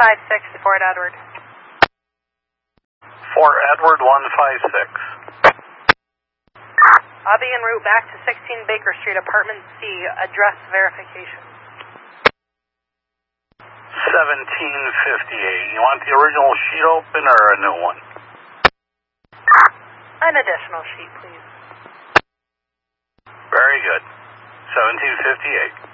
156, Fort Edward. Fort Edward 156. I'll be en route back to 16 Baker Street, Apartment C, address verification. 1758. You want the original sheet open or a new one? An additional sheet, please. Very good. 1758.